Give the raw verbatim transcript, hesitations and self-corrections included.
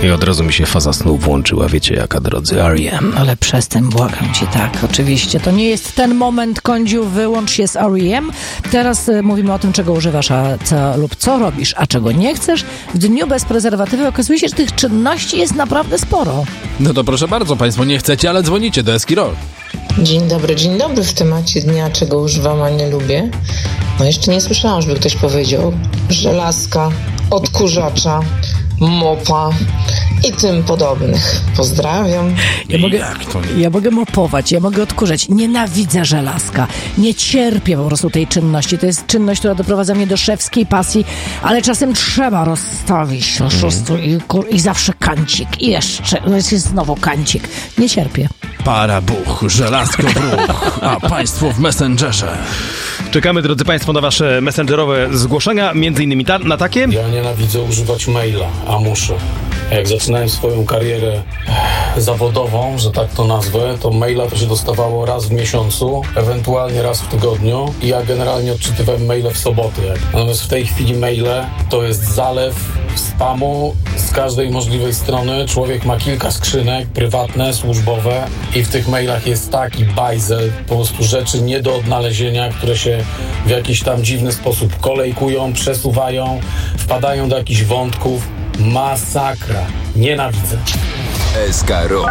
I od razu mi się faza snu włączyła, wiecie jaka, drodzy, R E M. Ale przestań, błagam cię, tak, oczywiście. To nie jest ten moment, Kądziu, wyłącz się z R E M. Teraz y, mówimy o tym, czego używasz a co, lub co robisz, a czego nie chcesz. W dniu bez prezerwatywy okazuje się, że tych czynności jest naprawdę sporo. No to proszę bardzo, państwo nie chcecie, ale dzwonicie do Eskirol. Dzień dobry, dzień dobry w temacie dnia, czego używam, a nie lubię. No jeszcze nie słyszałam, żeby ktoś powiedział żelazka, odkurzacza, mopa i tym podobnych. Pozdrawiam. Ja mogę, ja mogę mopować, ja mogę odkurzać. Nienawidzę żelazka. Nie cierpię po prostu tej czynności. To jest czynność, która doprowadza mnie do szewskiej pasji, ale czasem trzeba rozstawić po prostu i, i zawsze kancik. I jeszcze, no jest znowu kancik. Nie cierpię. Para buch, żelazko w ruch, a państwo w Messengerze. Czekamy, drodzy państwo, na wasze messengerowe zgłoszenia, między innymi ta, na takie. Ja nienawidzę używać maila, a muszę. Jak zaczynałem swoją karierę zawodową, że tak to nazwę, to maila to się dostawało raz w miesiącu, ewentualnie raz w tygodniu i ja generalnie odczytywałem maile w soboty. Natomiast w tej chwili maile to jest zalew spamu z każdej możliwej strony. Człowiek ma kilka skrzynek, prywatne, służbowe i w tych mailach jest taki bajzel, po prostu rzeczy nie do odnalezienia, które się w jakiś tam dziwny sposób kolejkują, przesuwają, wpadają do jakichś wątków. Masakra. Nienawidzę. Eskaro.